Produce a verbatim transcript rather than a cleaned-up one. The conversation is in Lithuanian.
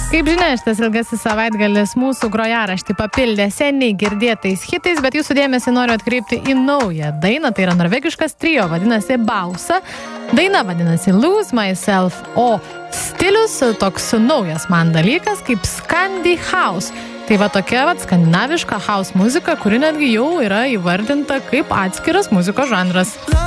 Kaip žinia, šitas ilgasis savaitgalis mūsų grojaraštį papildė seniai girdėtais hitais, bet jūsų dėmesį noriu atkreipti į naują dainą. Tai yra norvegiškas trio, vadinasi Bausa. Daina vadinasi Lose Myself, o stilius toks naujas man dalykas kaip Scandi House. Tai va tokia va skandinaviška house muzika, kuri netgi jau yra įvardinta kaip atskiras muzikos žanras.